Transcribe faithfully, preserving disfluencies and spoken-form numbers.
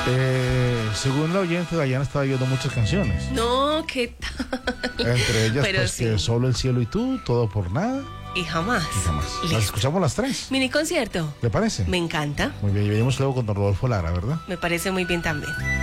Eh, según la oyente, Dayana estaba viendo muchas canciones. No, ¿qué tal? Entre ellas, Pero pues, sí. que Solo el cielo y tú, Todo por nada Y jamás. y jamás. Listo. Las escuchamos las tres. Mini concierto. ¿Le parece? Me encanta. Muy bien, y venimos luego con don Rodolfo Lara, ¿verdad? Me parece muy bien también.